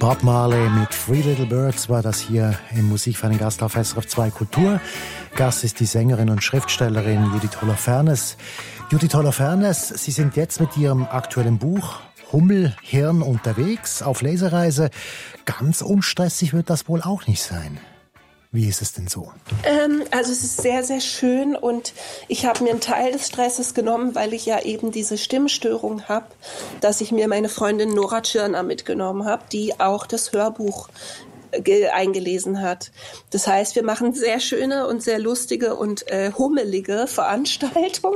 Bob Marley mit Three Little Birds war das hier im Musik für einen Gast auf SRF 2 Kultur. Gast ist die Sängerin und Schriftstellerin Judith Holofernes. Judith Holofernes, Sie sind jetzt mit Ihrem aktuellen Buch Hummelhirn unterwegs auf Lesereise. Ganz unstressig wird das wohl auch nicht sein. Wie ist es denn so? Also es ist sehr, sehr schön und ich habe mir einen Teil des Stresses genommen, weil ich ja eben diese Stimmstörung habe, dass ich mir meine Freundin Nora Tschirner mitgenommen habe, die auch das Hörbuch eingelesen hat. Das heißt, wir machen sehr schöne und sehr lustige und hummelige Veranstaltungen,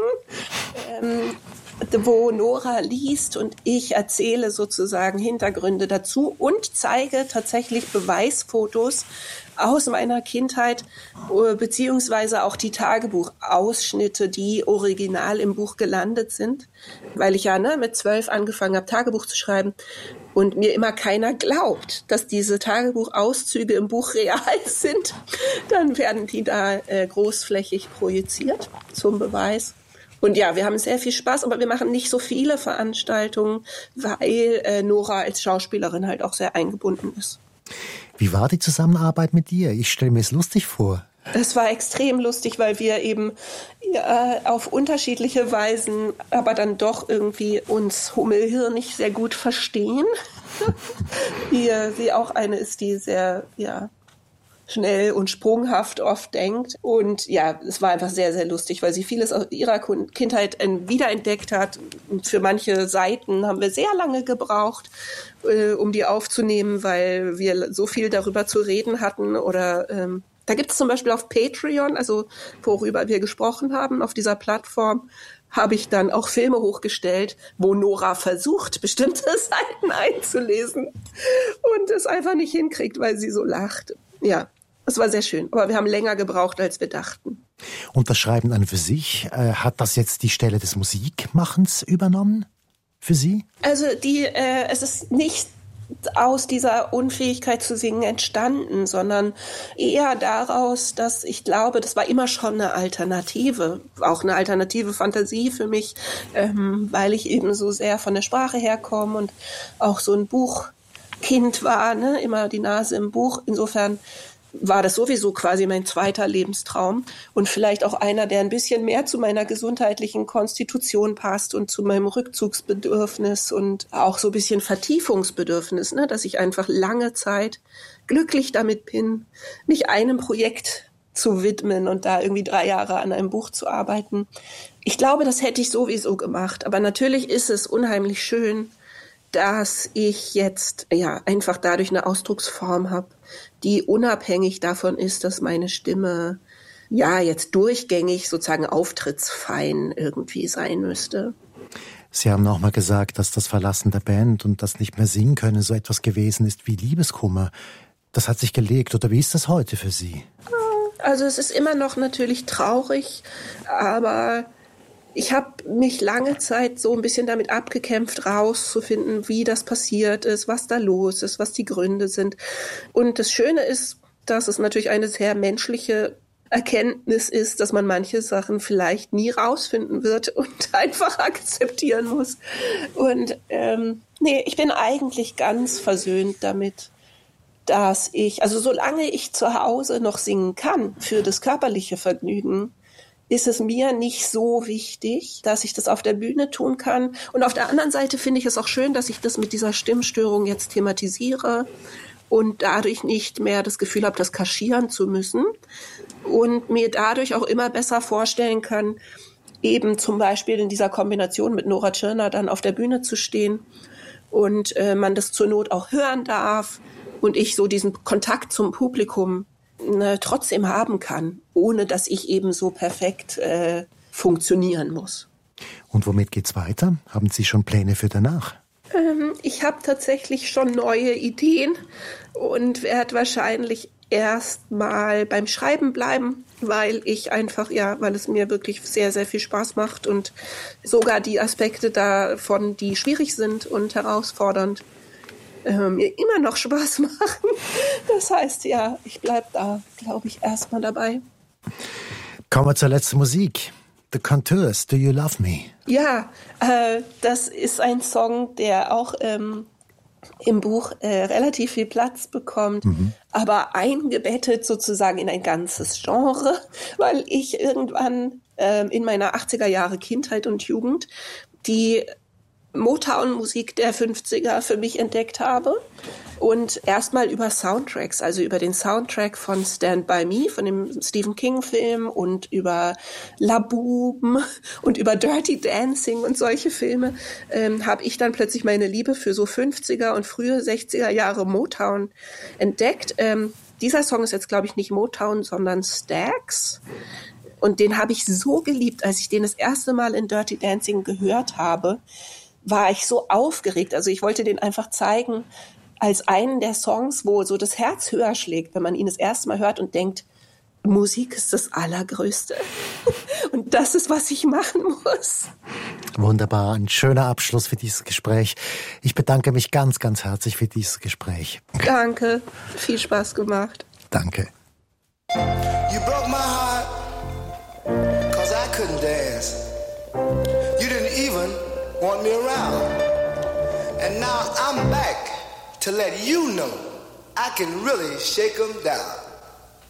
wo Nora liest und ich erzähle sozusagen Hintergründe dazu und zeige tatsächlich Beweisfotos aus meiner Kindheit, beziehungsweise auch die Tagebuchausschnitte, die original im Buch gelandet sind, weil ich ja mit 12 angefangen habe, Tagebuch zu schreiben und mir immer keiner glaubt, dass diese Tagebuchauszüge im Buch real sind. Dann werden die da großflächig projiziert zum Beweis. Und ja, wir haben sehr viel Spaß, aber wir machen nicht so viele Veranstaltungen, weil Nora als Schauspielerin halt auch sehr eingebunden ist. Wie war die Zusammenarbeit mit dir? Ich stelle mir es lustig vor. Das war extrem lustig, weil wir eben auf unterschiedliche Weisen, aber dann doch irgendwie uns hummelhirnig sehr gut verstehen. Sie auch eine ist, die sehr, schnell und sprunghaft oft denkt. Und ja, es war einfach sehr, sehr lustig, weil sie vieles aus ihrer Kindheit wiederentdeckt hat. Und für manche Seiten haben wir sehr lange gebraucht, um die aufzunehmen, weil wir so viel darüber zu reden hatten. Oder da gibt es zum Beispiel auf Patreon, also worüber wir gesprochen haben, auf dieser Plattform, habe ich dann auch Filme hochgestellt, wo Nora versucht, bestimmte Seiten einzulesen und es einfach nicht hinkriegt, weil sie so lacht. Ja. Es war sehr schön, aber wir haben länger gebraucht, als wir dachten. Und das Schreiben an für sich, hat das jetzt die Stelle des Musikmachens übernommen für Sie? Also es ist nicht aus dieser Unfähigkeit zu singen entstanden, sondern eher daraus, dass ich glaube, das war immer schon eine Alternative, auch eine alternative Fantasie für mich, weil ich eben so sehr von der Sprache herkomme und auch so ein Buchkind war, immer die Nase im Buch. Insofern war das sowieso quasi mein zweiter Lebenstraum und vielleicht auch einer, der ein bisschen mehr zu meiner gesundheitlichen Konstitution passt und zu meinem Rückzugsbedürfnis und auch so ein bisschen Vertiefungsbedürfnis, dass ich einfach lange Zeit glücklich damit bin, mich einem Projekt zu widmen und da irgendwie 3 Jahre an einem Buch zu arbeiten. Ich glaube, das hätte ich sowieso gemacht, aber natürlich ist es unheimlich schön, dass ich jetzt einfach dadurch eine Ausdrucksform habe, die unabhängig davon ist, dass meine Stimme jetzt durchgängig sozusagen auftrittsfein irgendwie sein müsste. Sie haben auch mal gesagt, dass das Verlassen der Band und das nicht mehr singen können so etwas gewesen ist wie Liebeskummer. Das hat sich gelegt, oder wie ist das heute für Sie? Also es ist immer noch natürlich traurig, aber ich habe mich lange Zeit so ein bisschen damit abgekämpft, rauszufinden, wie das passiert ist, was da los ist, was die Gründe sind. Und das Schöne ist, dass es natürlich eine sehr menschliche Erkenntnis ist, dass man manche Sachen vielleicht nie rausfinden wird und einfach akzeptieren muss. Und ich bin eigentlich ganz versöhnt damit, dass solange ich zu Hause noch singen kann für das körperliche Vergnügen, ist es mir nicht so wichtig, dass ich das auf der Bühne tun kann. Und auf der anderen Seite finde ich es auch schön, dass ich das mit dieser Stimmstörung jetzt thematisiere und dadurch nicht mehr das Gefühl habe, das kaschieren zu müssen und mir dadurch auch immer besser vorstellen kann, eben zum Beispiel in dieser Kombination mit Nora Tschirner dann auf der Bühne zu stehen und man das zur Not auch hören darf und ich so diesen Kontakt zum Publikum trotzdem haben kann, ohne dass ich eben so perfekt funktionieren muss. Und womit geht's weiter? Haben Sie schon Pläne für danach? Ich habe tatsächlich schon neue Ideen und werde wahrscheinlich erst mal beim Schreiben bleiben, weil es mir wirklich sehr, sehr viel Spaß macht und sogar die Aspekte davon, die schwierig sind und herausfordernd, mir immer noch Spaß machen. Das heißt, ich bleibe da, glaube ich, erstmal dabei. Kommen wir zur letzten Musik. The Contours, Do You Love Me? Ja, das ist ein Song, der auch im Buch relativ viel Platz bekommt, aber eingebettet sozusagen in ein ganzes Genre, weil ich irgendwann in meiner 80er Jahre Kindheit und Jugend die Motown-Musik der 50er für mich entdeckt habe und erstmal über Soundtracks, also über den Soundtrack von Stand By Me, von dem Stephen King-Film und über La Boom und über Dirty Dancing und solche Filme, habe ich dann plötzlich meine Liebe für so 50er und frühe 60er Jahre Motown entdeckt. Dieser Song ist jetzt, glaube ich, nicht Motown, sondern Stax. Und den habe ich so geliebt, als ich den das erste Mal in Dirty Dancing gehört habe, war ich so aufgeregt. Also ich wollte den einfach zeigen als einen der Songs, wo so das Herz höher schlägt, wenn man ihn das erste Mal hört und denkt, Musik ist das Allergrößte. Und das ist, was ich machen muss. Wunderbar, ein schöner Abschluss für dieses Gespräch. Ich bedanke mich ganz, ganz herzlich für dieses Gespräch. Danke, viel Spaß gemacht. Danke. You broke my heart, 'cause I couldn't dance. You didn't even want me around. And now I'm back to let you know I can really shake 'em down.